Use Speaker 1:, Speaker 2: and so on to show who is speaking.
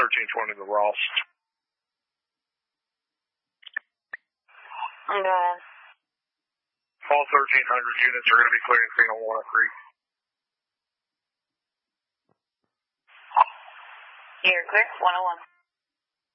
Speaker 1: 1320 to Ross.
Speaker 2: I'm going.
Speaker 1: All 1,300 units are going to be clearing scene on Walnut Creek.
Speaker 2: You're clear, 101.